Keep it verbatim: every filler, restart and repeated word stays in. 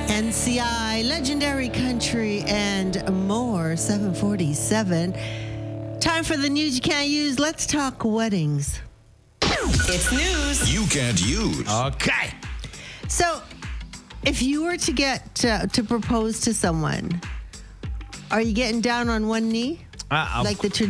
N C I, Legendary Country, and more. seven forty-seven. Time for the news you can't use. Let's talk weddings. It's news you can't use. Okay. So, if you were to get uh, to propose to someone, are you getting down on one knee? Uh, Like the